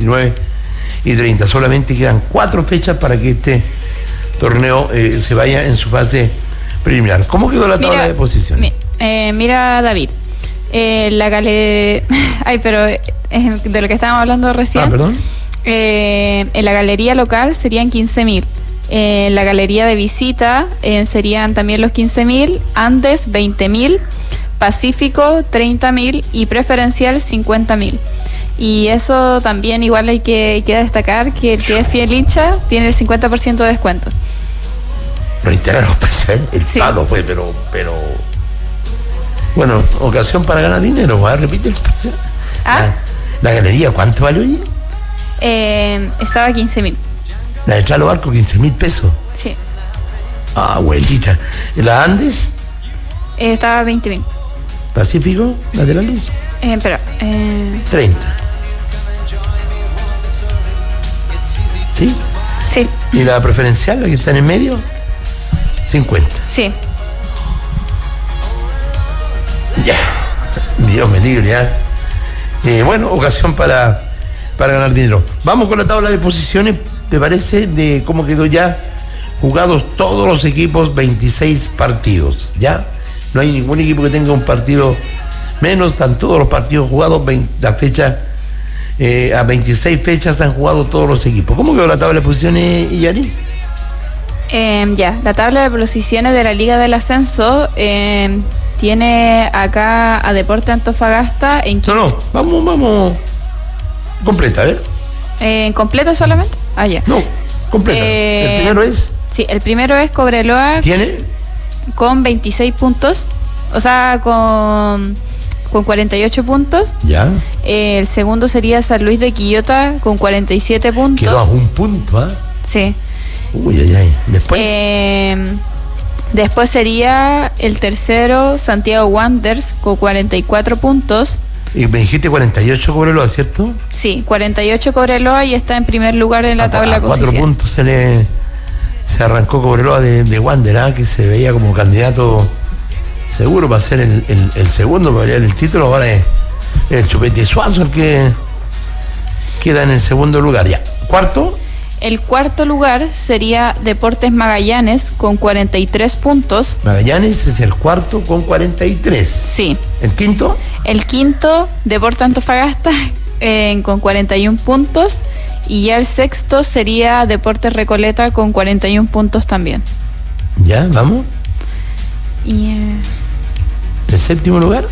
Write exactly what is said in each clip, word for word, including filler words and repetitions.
veintinueve y treinta. Solamente quedan cuatro fechas para que este torneo eh, se vaya en su fase preliminar. ¿Cómo quedó la tabla mira, de posiciones? Mi, eh, mira, David, eh, la galería... Ay, pero eh, de lo que estábamos hablando recién. Ah, perdón. Eh, en la galería local serían quince mil. En eh, la galería de visita eh, serían también los quince mil. Andes, veinte mil. Pacífico, treinta mil. Y preferencial, cincuenta mil. Y eso también igual hay que, hay que destacar que el que es fiel hincha tiene el cincuenta por ciento de descuento. Reiterar los precios, el Sí. palo fue, pero, pero... Bueno, ocasión para ganar dinero, ¿va? Repite los precios. ¿Ah? La, la galería, ¿cuánto vale hoy? Eh, estaba quince mil. La de Chalo Barco, quince mil pesos. Sí. Ah, abuelita. ¿La Andes? Eh, estaba veinte mil. ¿Pacífico? ¿Laterales? Eh, pero, eh, treinta. ¿Sí? sí, ¿Y la preferencial, la que está en el medio? cincuenta. sí. Ya. Dios me libre, ¿ya? Eh, bueno, ocasión para, para ganar dinero. Vamos con la tabla de posiciones, ¿te parece? De cómo quedó ya jugados todos los equipos, veintiséis partidos, ¿ya? No hay ningún equipo que tenga un partido menos, están todos los partidos jugados, veinte, la fecha, eh, a veintiséis fechas han jugado todos los equipos. ¿Cómo quedó la tabla de posiciones, Yanis? Eh, ya, la tabla de posiciones de la Liga del Ascenso eh, tiene acá a Deporte Antofagasta en No, no, vamos, vamos. Completa, a ver. eh, ¿en completo solamente? Ah, ya. No, completa. Eh, El primero es. Sí, el primero es Cobreloa ¿Tiene? con veintiséis puntos, o sea, con, con cuarenta y ocho puntos. Ya. Eh, el segundo sería San Luis de Quillota con cuarenta y siete puntos. Quedó a un punto, ¿ah? Sí. Uy, ay, ay. Después. Eh, después sería el tercero, Santiago Wanderers, con cuarenta y cuatro puntos. Y me dijiste cuarenta y ocho Cobreloa, ¿cierto? Sí, cuarenta y ocho Cobreloa y está en primer lugar en la a, tabla a de cuatro posiciones. puntos se le se arrancó Cobreloa de, de Wander, ¿ah? Que se veía como candidato seguro para ser el, el, el segundo, para pelear el título. Ahora es el Chupete Suazo el que queda en el segundo lugar. Ya. Cuarto. El cuarto lugar sería Deportes Magallanes con cuarenta y tres puntos. Magallanes es el cuarto con cuarenta y tres. Sí. ¿El quinto? El quinto, Deportes Antofagasta eh, con cuarenta y uno puntos. Y ya el sexto sería Deportes Recoleta con cuarenta y uno puntos también. Ya, vamos. Y eh, ¿El séptimo lugar?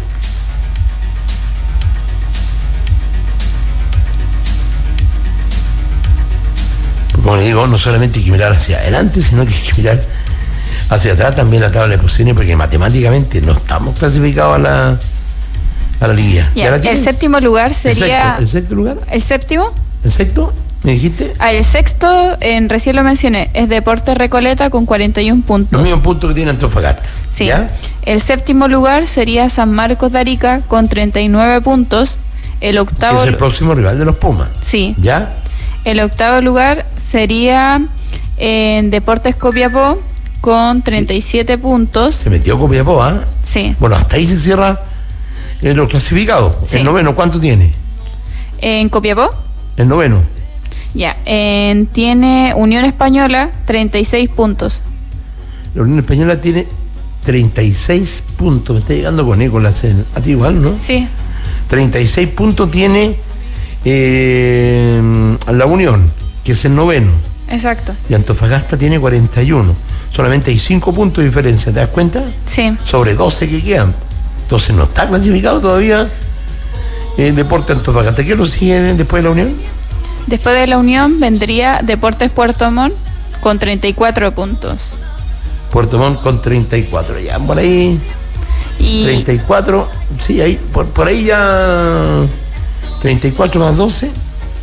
Como le digo, no solamente hay que mirar hacia adelante, sino que hay que mirar hacia atrás también la tabla de posiciones, porque matemáticamente no estamos clasificados a la a la liguilla. ya, ¿Ya la el tienes? séptimo lugar sería... ¿El sexto, el sexto lugar? ¿El séptimo? ¿El sexto? ¿Me dijiste? Ah, el sexto, en, recién lo mencioné, es Deportes Recoleta con cuarenta y uno puntos. Los mismos puntos que tiene Antofagasta. Sí. ¿Ya? El séptimo lugar sería San Marcos de Arica con treinta y nueve puntos. El octavo... Es el próximo rival de los Pumas. Sí. ¿Ya? El octavo lugar sería en Deportes Copiapó con treinta y siete puntos. Se metió Copiapó, ¿ah? Sí. Bueno, hasta ahí se cierra eh, los clasificados. Sí. El noveno, ¿cuánto tiene? En Copiapó, El noveno. ya. En, tiene Unión Española treinta y seis puntos. La Unión Española tiene treinta y seis puntos. Me está llegando con eco la cena. A ti igual, ¿no? Sí. treinta y seis puntos tiene eh, la Unión, que es el noveno. Exacto. Y Antofagasta tiene cuarenta y uno. Solamente hay cinco puntos de diferencia, ¿te das cuenta? Sí. Sobre doce que quedan. Entonces no está clasificado todavía eh, Deporte Antofagasta. ¿Qué lo sigue después de la Unión? Después de la Unión vendría Deportes Puerto Montt con treinta y cuatro puntos. Puerto Montt con treinta y cuatro. Ya, por ahí. Y treinta y cuatro. Sí, ahí, por, por ahí ya. treinta y cuatro más doce.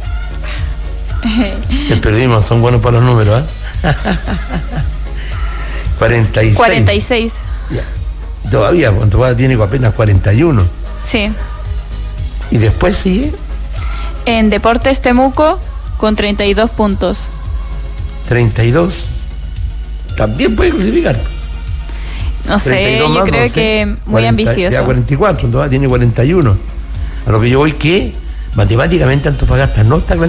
El periodismo son buenos para los números, ¿eh? cuarenta y seis. cuarenta y seis. Ya. Todavía, Antofagasta tiene apenas cuarenta y uno. Sí. Y después sigue En Deportes Temuco con treinta y dos puntos. treinta y dos. También puede clasificar. No sé, treinta y dos yo más creo doce, que muy cuarenta, ambicioso. Ya cuarenta y cuatro, Antofagasta tiene cuarenta y uno. A lo que yo voy que matemáticamente Antofagasta no está clasificado.